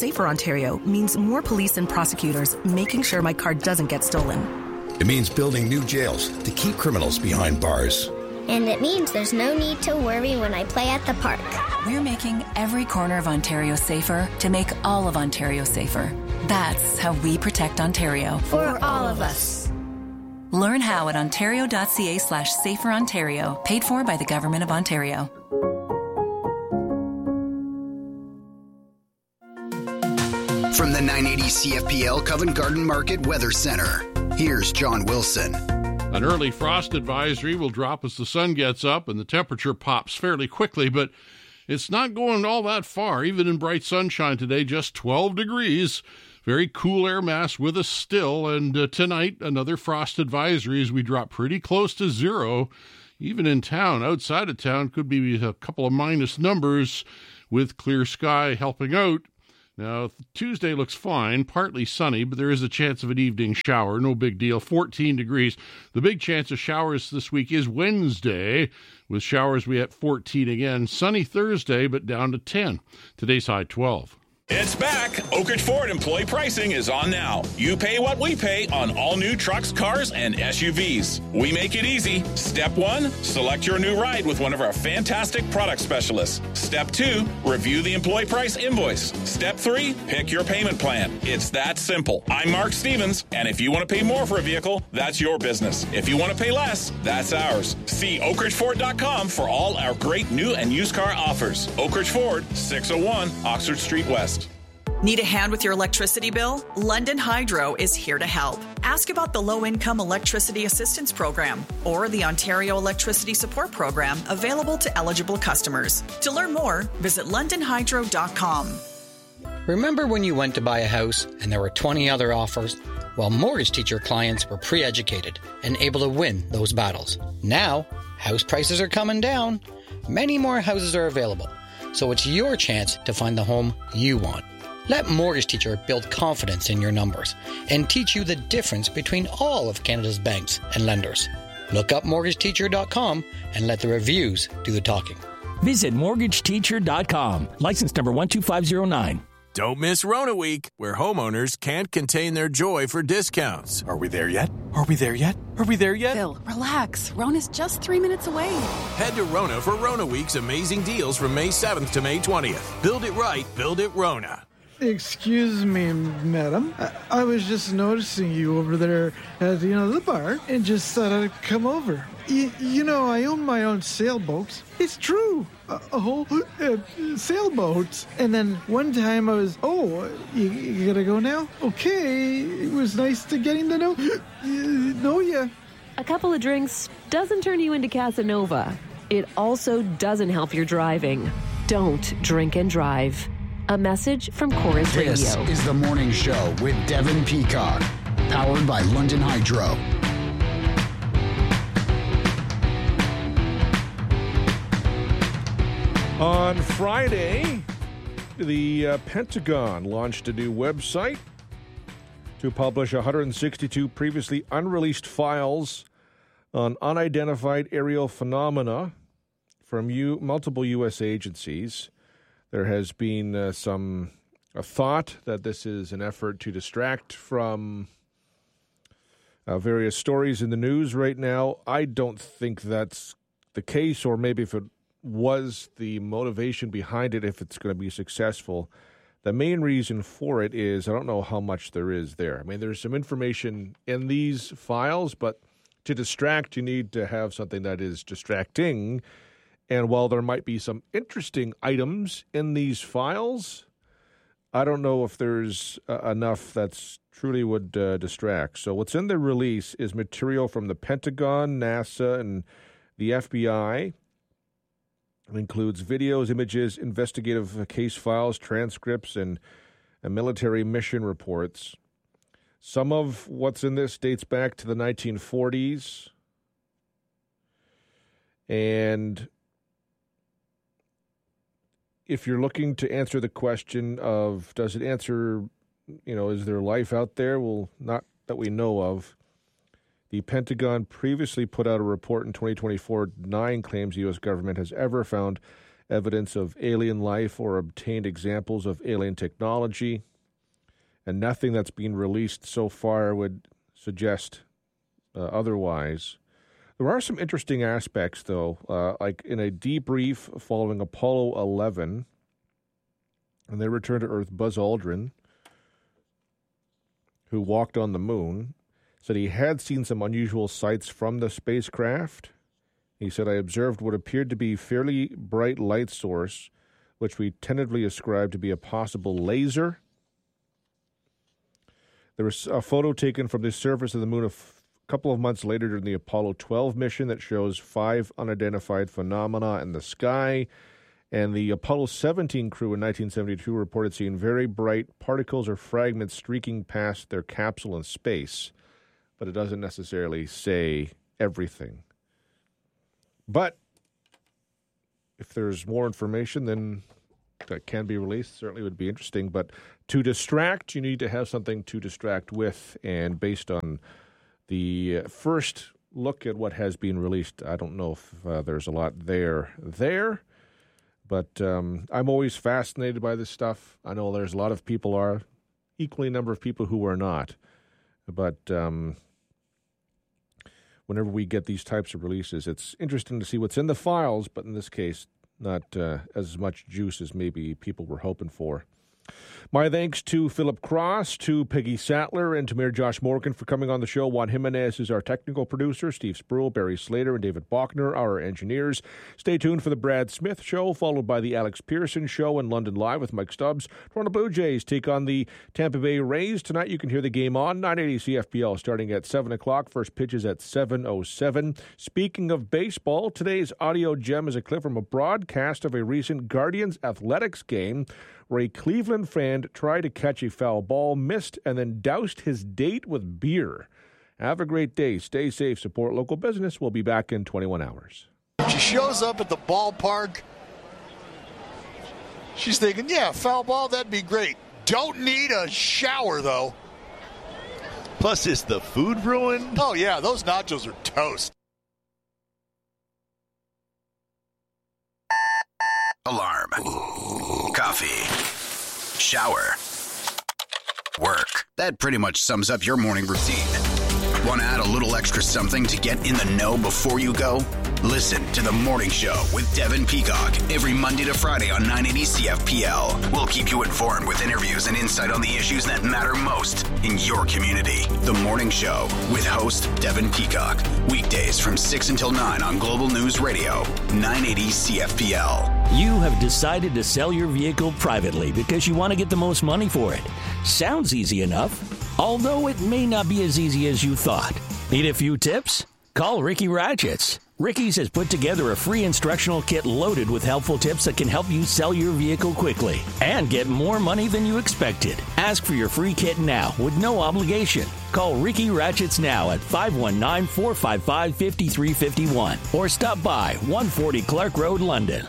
Safer Ontario means more police and prosecutors making sure my car doesn't get stolen. It means building new jails to keep criminals behind bars. And it means there's no need to worry when I play at the park. We're making every corner of Ontario safer to make all of Ontario safer. That's how we protect Ontario. For all of us. Learn how at ontario.ca/saferontario. Paid for by the Government of Ontario. From the 980 CFPL Covent Garden Market Weather Center, here's John Wilson. An early frost advisory will drop as the sun gets up and the temperature pops fairly quickly, but it's not going all that far. Even in bright sunshine today, just 12 degrees. Very cool air mass with us still, and tonight another frost advisory as we drop pretty close to zero. Even in town, outside of town, could be a couple of minus numbers with clear sky helping out. Now, Tuesday looks fine, partly sunny, but there is a chance of an evening shower. No big deal. 14 degrees. The big chance of showers this week is Wednesday. With showers, we at 14 again. Sunny Thursday, but down to 10. Today's high 12. It's back. Oak Ridge Ford employee pricing is on now. You pay what we pay on all new trucks, cars, and SUVs. We make it easy. Step 1, select your new ride with one of our fantastic product specialists. Step 2, review the employee price invoice. Step 3, pick your payment plan. It's that simple. I'm Mark Stevens, and if you want to pay more for a vehicle, that's your business. If you want to pay less, that's ours. See oakridgeford.com for all our great new and used car offers. Oak Ridge Ford, 601 Oxford Street West. Need a hand with your electricity bill? London Hydro is here to help. Ask about the Low-Income Electricity Assistance Program or the Ontario Electricity Support Program available to eligible customers. To learn more, visit londonhydro.com. Remember when you went to buy a house and there were 20 other offers? Well, Mortgage Teacher clients were pre-educated and able to win those battles. Now, house prices are coming down. Many more houses are available, so it's your chance to find the home you want. Let Mortgage Teacher build confidence in your numbers and teach you the difference between all of Canada's banks and lenders. Look up mortgageteacher.com and let the reviews do the talking. Visit mortgageteacher.com. License number 12509. Don't miss Rona Week, where homeowners can't contain their joy for discounts. Are we there yet? Are we there yet? Are we there yet? Phil, relax. Rona's just 3 minutes away. Head to Rona for Rona Week's amazing deals from May 7th to May 20th. Build it right, build it Rona. Excuse me, madam. I was just noticing you over there at, the bar and just thought I'd come over. I own my own sailboat. It's true. A whole sailboat. And then one time I was, you gotta go now? Okay. It was nice to getting to know ya. A couple of drinks doesn't turn you into Casanova. It also doesn't help your driving. Don't drink and drive. A message from Chorus Radio. This is The Morning Show with Devin Peacock, powered by London Hydro. On Friday, the Pentagon launched a new website to publish 162 previously unreleased files on unidentified aerial phenomena from multiple U.S. agencies. There has been a thought that this is an effort to distract from various stories in the news right now. I don't think that's the case, or maybe if it was the motivation behind it, if it's going to be successful. The main reason for it is I don't know how much there is there. I mean, there's some information in these files, but to distract, you need to have something that is distracting. And while there might be some interesting items in these files, I don't know if there's enough that's truly would distract. So what's in the release is material from the Pentagon, NASA, and the FBI. It includes videos, images, investigative case files, transcripts, and military mission reports. Some of what's in this dates back to the 1940s. And if you're looking to answer the question of does it answer, is there life out there? Well, not that we know of. The Pentagon previously put out a report in 2024 denying claims the U.S. government has ever found evidence of alien life or obtained examples of alien technology, and nothing that's been released so far would suggest otherwise. There are some interesting aspects, though, like in a debrief following Apollo 11, and they returned to Earth, Buzz Aldrin, who walked on the moon, said he had seen some unusual sights from the spacecraft. He said, I observed what appeared to be fairly bright light source, which we tentatively ascribed to be a possible laser. There was a photo taken from the surface of the moon a couple of months later during the Apollo 12 mission that shows 5 unidentified phenomena in the sky. And the Apollo 17 crew in 1972 reported seeing very bright particles or fragments streaking past their capsule in space. But it doesn't necessarily say everything. But if there's more information then that can be released, certainly would be interesting. But to distract, you need to have something to distract with. And based on the first look at what has been released, I don't know if there's a lot there. But I'm always fascinated by this stuff. I know there's a lot of people are, equally a number of people who are not. But whenever we get these types of releases, it's interesting to see what's in the files, but in this case, not as much juice as maybe people were hoping for. My thanks to Philip Cross, to Peggy Sattler, and to Mayor Josh Morgan for coming on the show. Juan Jimenez is our technical producer. Steve Spruill, Barry Slater, and David Bachner, our engineers. Stay tuned for the Brad Smith Show, followed by the Alex Pearson Show and London Live with Mike Stubbs. Toronto Blue Jays take on the Tampa Bay Rays. Tonight you can hear the game on 980 CFPL starting at 7 o'clock. First pitch is at 7:07. Speaking of baseball, today's audio gem is a clip from a broadcast of a recent Guardians Athletics game where a Cleveland fan tried to catch a foul ball, missed, and then doused his date with beer. Have a great day. Stay safe. Support local business. We'll be back in 21 hours. She shows up at the ballpark. She's thinking, yeah, foul ball, that'd be great. Don't need a shower, though. Plus, is the food ruined? Oh, yeah, those nachos are toast. Alarm. Coffee. Shower. Work. That pretty much sums up your morning routine. Want to add a little extra something to get in the know before you go? Listen to The Morning Show with Devin Peacock every Monday to Friday on 980 CFPL. We'll keep you informed with interviews and insight on the issues that matter most in your community. The Morning Show with host Devin Peacock. Weekdays from 6 until 9 on Global News Radio, 980 CFPL. You have decided to sell your vehicle privately because you want to get the most money for it. Sounds easy enough, although it may not be as easy as you thought. Need a few tips? Call Ricky Ratchets. Ricky's has put together a free instructional kit loaded with helpful tips that can help you sell your vehicle quickly and get more money than you expected. Ask for your free kit now with no obligation. Call Ricky Ratchets now at 519-455-5351 or stop by 140 Clark Road, London.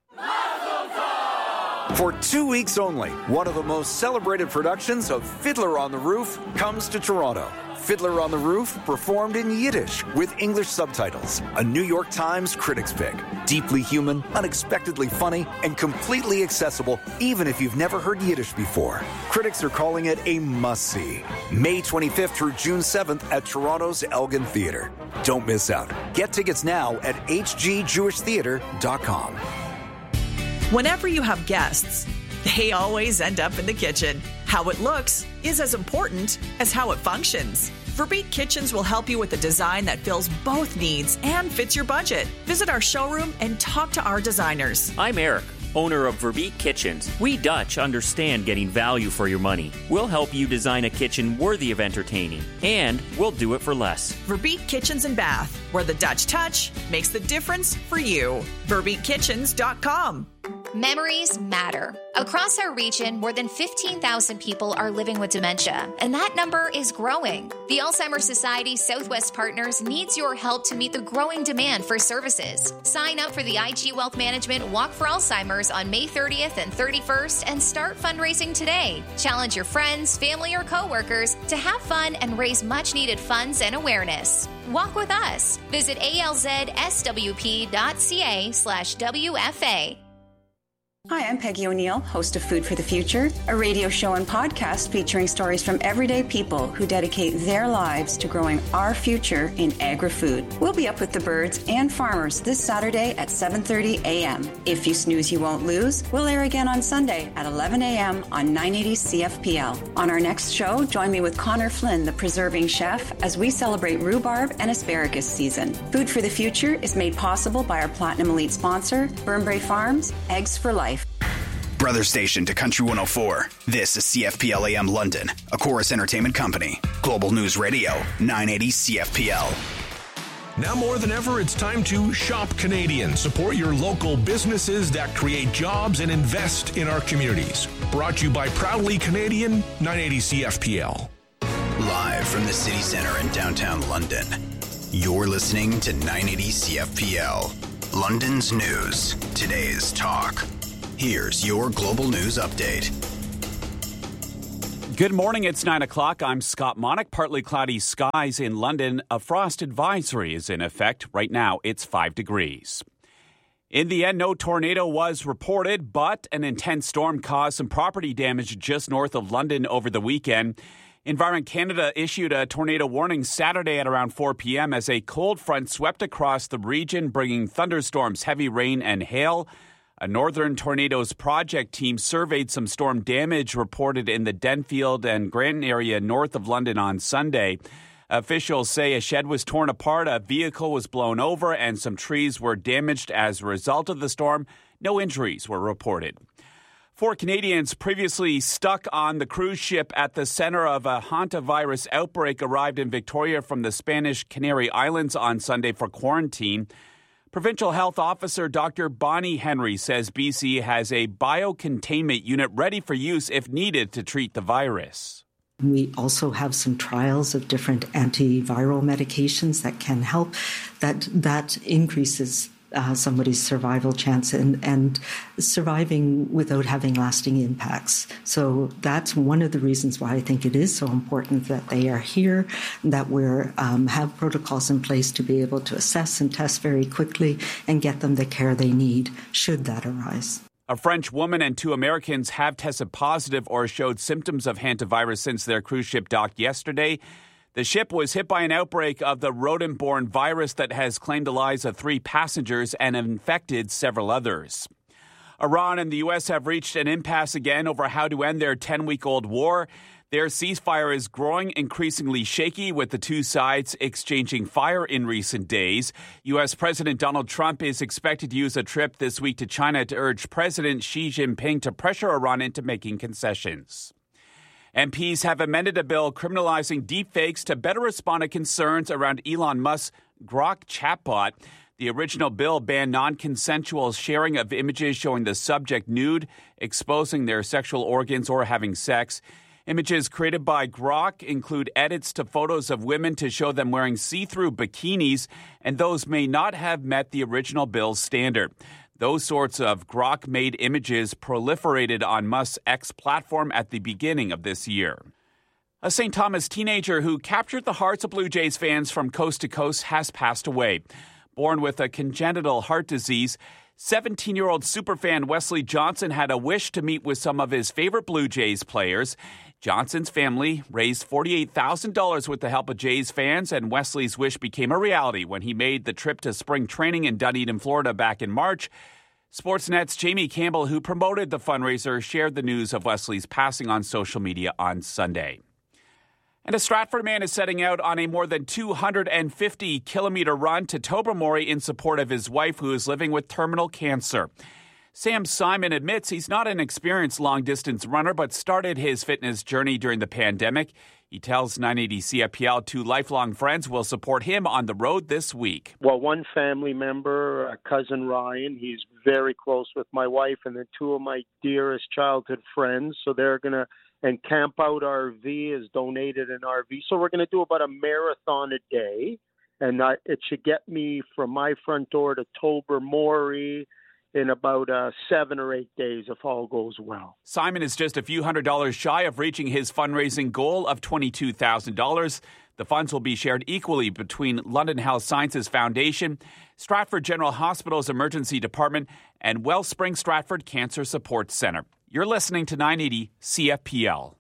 For 2 weeks only, one of the most celebrated productions of Fiddler on the Roof comes to Toronto. Fiddler on the Roof, performed in Yiddish with English subtitles. A New York Times critics pick. Deeply human, unexpectedly funny, and completely accessible even if you've never heard Yiddish before. Critics are calling it a must-see. May 25th through June 7th at Toronto's Elgin Theatre. Don't miss out. Get tickets now at hgjewishtheatre.com. Whenever you have guests, they always end up in the kitchen. How it looks is as important as how it functions. Verbeek Kitchens will help you with a design that fills both needs and fits your budget. Visit our showroom and talk to our designers. I'm Eric, owner of Verbeek Kitchens. We Dutch understand getting value for your money. We'll help you design a kitchen worthy of entertaining, and we'll do it for less. Verbeek Kitchens and Bath, where the Dutch touch makes the difference for you. VerbeekKitchens.com. Memories matter. Across our region, more than 15,000 people are living with dementia, and that number is growing. The Alzheimer's Society Southwest Partners needs your help to meet the growing demand for services. Sign up for the IG Wealth Management Walk for Alzheimer's on May 30th and 31st and start fundraising today. Challenge your friends, family, or coworkers to have fun and raise much-needed funds and awareness. Walk with us. Visit alzswp.ca/WFA. Hi, I'm Peggy O'Neill, host of Food for the Future, a radio show and podcast featuring stories from everyday people who dedicate their lives to growing our future in agri-food. We'll be up with the birds and farmers this Saturday at 7:30 a.m. If you snooze, you won't lose. We'll air again on Sunday at 11 a.m. on 980 CFPL. On our next show, join me with Connor Flynn, the preserving chef, as we celebrate rhubarb and asparagus season. Food for the Future is made possible by our Platinum Elite sponsor, Burnbrae Farms, Eggs for Life. Brother station to Country 104. This is CFPL AM London, a Chorus Entertainment company. Global News Radio, 980 CFPL. Now more than ever, it's time to shop Canadian. Support your local businesses that create jobs and invest in our communities. Brought to you by Proudly Canadian, 980 CFPL. Live from the city centre in downtown London, you're listening to 980 CFPL. London's news, today's talk. Here's your Global News Update. Good morning, it's 9 o'clock. I'm Scott Monick. Partly cloudy skies in London. A frost advisory is in effect. Right now, it's 5 degrees. In the end, no tornado was reported, but an intense storm caused some property damage just north of London over the weekend. Environment Canada issued a tornado warning Saturday at around 4 p.m. as a cold front swept across the region, bringing thunderstorms, heavy rain, and hail. A Northern Tornadoes project team surveyed some storm damage reported in the Denfield and Granton area north of London on Sunday. Officials say a shed was torn apart, a vehicle was blown over, and some trees were damaged as a result of the storm. No injuries were reported. 4 Canadians previously stuck on the cruise ship at the center of a hantavirus outbreak arrived in Victoria from the Spanish Canary Islands on Sunday for quarantine. Provincial Health Officer Dr. Bonnie Henry says BC has a biocontainment unit ready for use if needed to treat the virus. We also have some trials of different antiviral medications that can help. That increases somebody's survival chance and surviving without having lasting impacts. So that's one of the reasons why I think it is so important that they are here, that we have protocols in place to be able to assess and test very quickly and get them the care they need should that arise. A French woman and 2 Americans have tested positive or showed symptoms of hantavirus since their cruise ship docked yesterday. The ship was hit by an outbreak of the rodent-borne virus that has claimed the lives of 3 passengers and infected several others. Iran and the U.S. have reached an impasse again over how to end their 10-week-old war. Their ceasefire is growing increasingly shaky, with the two sides exchanging fire in recent days. U.S. President Donald Trump is expected to use a trip this week to China to urge President Xi Jinping to pressure Iran into making concessions. MPs have amended a bill criminalizing deepfakes to better respond to concerns around Elon Musk's Grok chatbot. The original bill banned non-consensual sharing of images showing the subject nude, exposing their sexual organs, or having sex. Images created by Grok include edits to photos of women to show them wearing see-through bikinis, and those may not have met the original bill's standard. Those sorts of Grok-made images proliferated on Musk's X platform at the beginning of this year. A St. Thomas teenager who captured the hearts of Blue Jays fans from coast to coast has passed away. Born with a congenital heart disease, 17-year-old superfan Wesley Johnson had a wish to meet with some of his favorite Blue Jays players. Johnson's family raised $48,000 with the help of Jays fans, and Wesley's wish became a reality when he made the trip to spring training in Dunedin, Florida back in March. Sportsnet's Jamie Campbell, who promoted the fundraiser, shared the news of Wesley's passing on social media on Sunday. And a Stratford man is setting out on a more than 250-kilometer run to Tobermory in support of his wife, who is living with terminal cancer. Sam Simon admits he's not an experienced long-distance runner, but started his fitness journey during the pandemic. He tells 980 CFPL 2 lifelong friends will support him on the road this week. Well, one family member, a cousin Ryan, he's very close with my wife, and then 2 of my dearest childhood friends. So they're going to, and Camp Out RV has donated an RV. So we're going to do about a marathon a day, and it should get me from my front door to Tobermory in about 7 or 8 days if all goes well. Simon is just a few $100s shy of reaching his fundraising goal of $22,000. The funds will be shared equally between London Health Sciences Foundation, Stratford General Hospital's Emergency Department, and Wellspring Stratford Cancer Support Centre. You're listening to 980 CFPL.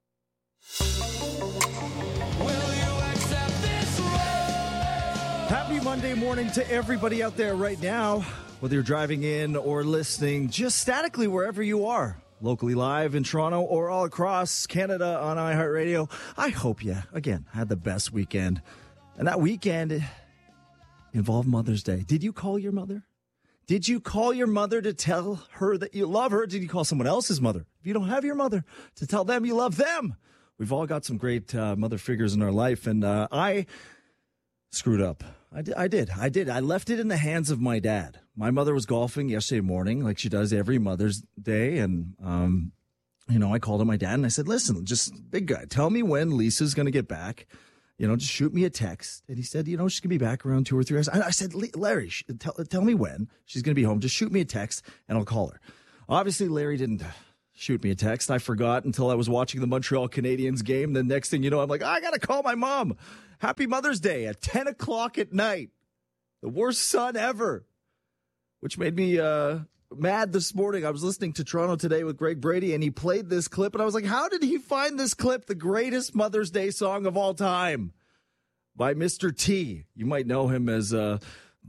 Happy Monday morning to everybody out there right now, whether you're driving in or listening just statically wherever you are, locally live in Toronto or all across Canada on iHeartRadio. I hope you, again, had the best weekend. And that weekend involved Mother's Day. Did you call your mother? Did you call your mother to tell her that you love her? Did you call someone else's mother, if you don't have your mother, to tell them you love them? We've all got some great mother figures in our life, and I screwed up. I did. I left it in the hands of my dad. My mother was golfing yesterday morning, like she does every Mother's Day, and I called up my dad and I said, "Listen, just big guy, tell me when Lisa's going to get back. Just shoot me a text." And he said, she's going to be back around 2 or 3 hours. I said, "Larry, tell me when she's going to be home. Just shoot me a text and I'll call her." Obviously, Larry didn't shoot me a text. I forgot until I was watching the Montreal Canadiens game. The next thing you know, I'm like, I got to call my mom. Happy Mother's Day at 10 o'clock at night. The worst son ever, which made me mad this morning. I was listening to Toronto Today with Greg Brady, and he played this clip, and I was like, how did he find this clip? The greatest Mother's Day song of all time by Mr. T. You might know him as the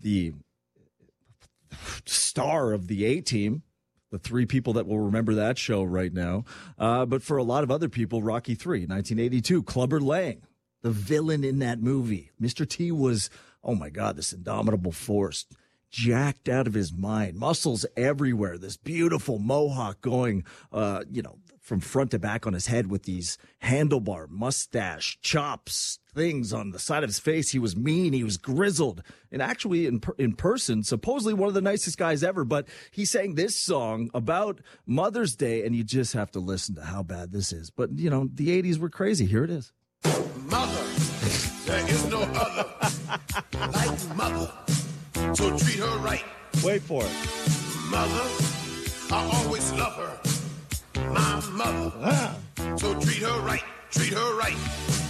star of the A-Team. The 3 people that will remember that show right now. But for a lot of other people, Rocky III, 1982, Clubber Lang, the villain in that movie. Mr. T was, oh my God, this indomitable force, jacked out of his mind, muscles everywhere, this beautiful mohawk going, from front to back on his head with these handlebar, mustache, chops, things on the side of his face. He was mean. He was grizzled. And actually, in person, supposedly one of the nicest guys ever. But he sang this song about Mother's Day, and you just have to listen to how bad this is. But, the 80s were crazy. Here it is. Mother, there is no other like mother. So treat her right. Wait for it. Mother, I always love her. My mother. So treat her right. Treat her right.